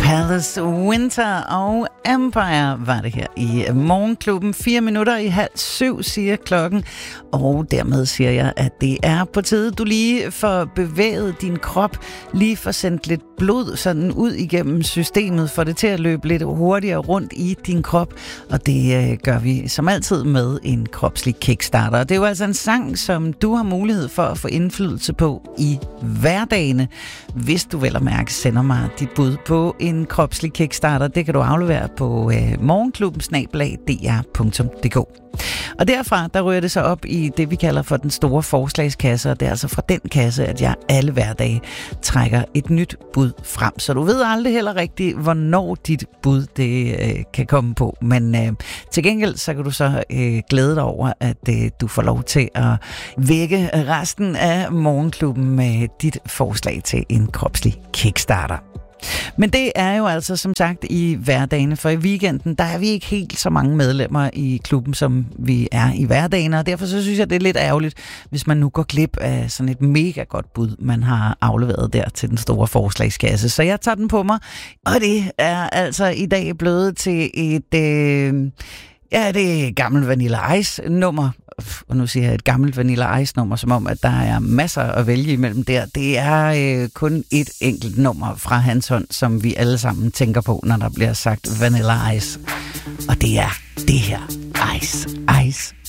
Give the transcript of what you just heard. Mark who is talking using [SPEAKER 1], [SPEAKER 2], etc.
[SPEAKER 1] Palace, Winter og Empire var det her i Morgenklubben. 4 minutter i 6:30 siger klokken, og dermed siger jeg, at det er på tide, du lige får bevæget din krop, lige får sendt lidt blod sådan ud igennem systemet, får det til at løbe lidt hurtigere rundt i din krop, og det gør vi som altid med en kropslig kickstarter. Det er jo altså en sang, som du har mulighed for at få indflydelse på i hverdagene, hvis du vel at mærke sender mig dit bud på en kropslig kickstarter. Det kan du aflevere på morgenklubben@dr.dk. Og derfra, der ryger det så op i det, vi kalder for den store forslagskasse, og det er altså fra den kasse, at jeg alle hverdage trækker et nyt bud frem. Så du ved aldrig heller rigtigt, hvornår dit bud det kan komme på. Men til gengæld, så kan du så glæde dig over, at du får lov til at vække resten af Morgenklubben med dit forslag til en kropslig kickstarter. Men det er jo altså som sagt i hverdagene, for i weekenden, der er vi ikke helt så mange medlemmer i klubben, som vi er i hverdagen, og derfor så synes jeg, det er lidt ærgerligt, hvis man nu går glip af sådan et mega godt bud, man har afleveret der til den store forslagskasse. Så jeg tager den på mig, og det er altså i dag blevet til et... det er gammelt Vanilla Ice nummer. Og nu siger jeg et gammelt Vanilla Ice nummer, som om, at der er masser at vælge imellem der. Det er kun et enkelt nummer fra hans hånd, som vi alle sammen tænker på, når der bliver sagt Vanilla Ice. Og det er det her. Ice, Ice.